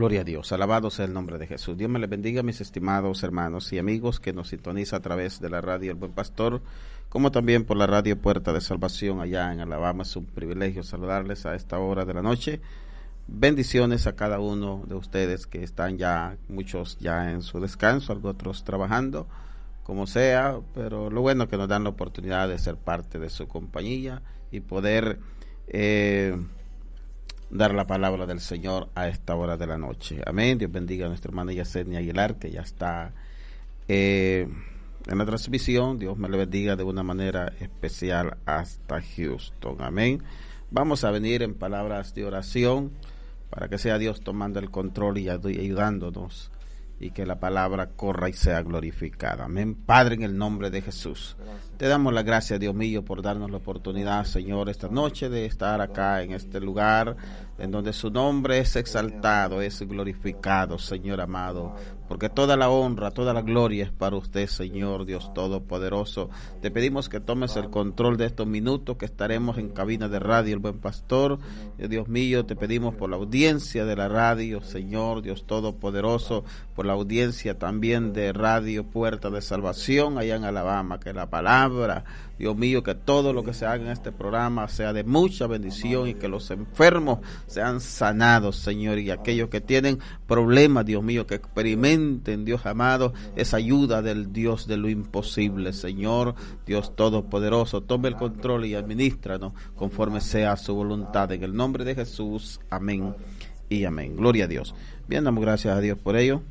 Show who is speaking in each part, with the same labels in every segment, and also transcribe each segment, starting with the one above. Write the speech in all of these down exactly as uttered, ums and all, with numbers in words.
Speaker 1: Gloria a Dios, alabado sea el nombre de Jesús. Dios me les bendiga, mis estimados hermanos y amigos que nos sintoniza a través de la radio El Buen Pastor, como también por la radio Puerta de Salvación allá en Alabama. Es un privilegio saludarles a esta hora de la noche. Bendiciones a cada uno de ustedes que están ya, muchos ya en su descanso, otros trabajando, como sea, pero lo bueno es que nos dan la oportunidad de ser parte de su compañía y poder eh, dar la palabra del Señor a esta hora de la noche. Amén. Dios bendiga a nuestra hermana Yesenia Aguilar, que ya está eh, en la transmisión. Dios me le bendiga de una manera especial hasta Houston. Amén. Vamos a venir en palabras de oración para que sea Dios tomando el control y ayudándonos y que la palabra corra y sea glorificada. Amén. Padre, en el nombre de Jesús, gracias. Te damos la gracia, Dios mío, por darnos la oportunidad, Señor, esta noche de estar acá en este lugar en donde su nombre es exaltado, es glorificado, Señor amado, porque toda la honra, toda la gloria es para usted, Señor Dios Todopoderoso. Te pedimos que tomes el control de estos minutos que estaremos en cabina de radio El Buen Pastor. Dios mío, te pedimos por la audiencia de la radio, Señor Dios Todopoderoso, por la audiencia también de Radio Puerta de Salvación allá en Alabama, que la palabra, Dios mío, que todo lo que se haga en este programa sea de mucha bendición y que los enfermos sean sanados, Señor, y aquellos que tienen problemas, Dios mío, que experimenten, Dios amado, esa ayuda del Dios de lo imposible, Señor, Dios Todopoderoso, tome el control y administranos conforme sea su voluntad, en el nombre de Jesús, amén y amén. Gloria a Dios. Bien, damos gracias a Dios por ello.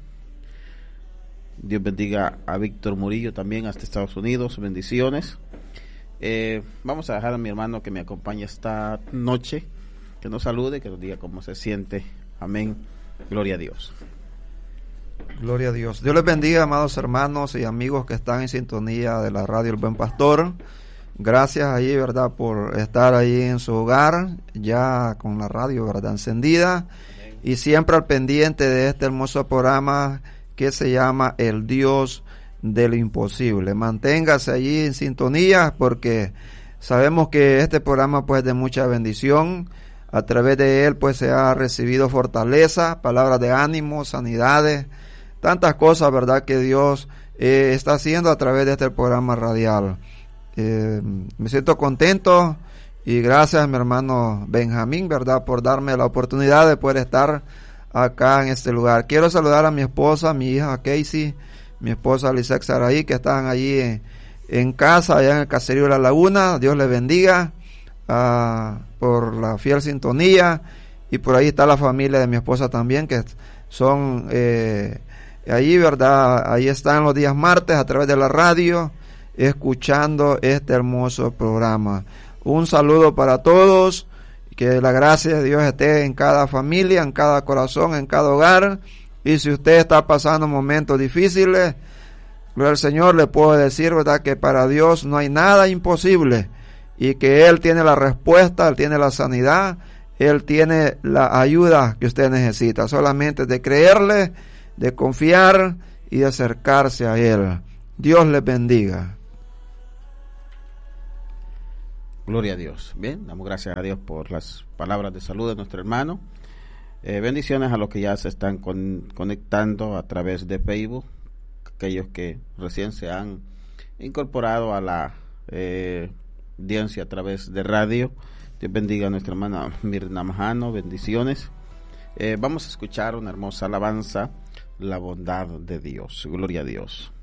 Speaker 1: Dios bendiga a Víctor Murillo también hasta Estados Unidos, bendiciones. Eh, vamos a dejar a mi hermano que me acompañe esta noche, que nos salude, que nos diga cómo se siente. Amén. Gloria a Dios.
Speaker 2: Gloria a Dios. Dios les bendiga, amados hermanos y amigos que están en sintonía de la radio El Buen Pastor. Gracias ahí, ¿verdad?, por estar ahí en su hogar, ya con la radio, ¿verdad?, encendida. Amén. Y siempre al pendiente de este hermoso programa que se llama El Dios de lo Imposible. Manténgase allí en sintonía porque sabemos que este programa pues de mucha bendición. A través de él pues se ha recibido fortaleza, palabras de ánimo, sanidades, tantas cosas, ¿verdad?, que Dios eh, está haciendo a través de este programa radial. Eh, me siento contento y gracias a mi hermano Benjamín, ¿verdad?, por darme la oportunidad de poder estar acá en este lugar. Quiero saludar a mi esposa, mi hija Casey, mi esposa Lisette Saraí, que están allí en, en casa, allá en el caserío de La Laguna. Dios les bendiga uh, por la fiel sintonía. Y por ahí está la familia de mi esposa también, que son eh, ahí, ¿verdad? Ahí están los días martes a través de la radio, escuchando este hermoso programa. Un saludo para todos. Que la gracia de Dios esté en cada familia, en cada corazón, en cada hogar. Y si usted está pasando momentos difíciles, gloria al Señor, le puedo decir, ¿verdad?, que para Dios no hay nada imposible. Y que Él tiene la respuesta, Él tiene la sanidad, Él tiene la ayuda que usted necesita. Solamente de creerle, de confiar y de acercarse a Él. Dios les bendiga.
Speaker 1: Gloria a Dios. Bien, damos gracias a Dios por las palabras de salud de nuestro hermano. Eh, bendiciones a los que ya se están con, conectando a través de Facebook, aquellos que recién se han incorporado a la eh, audiencia a través de radio. Dios bendiga a nuestra hermana Mirna Majano, bendiciones. Eh, vamos a escuchar una hermosa alabanza, la bondad de Dios. Gloria a Dios.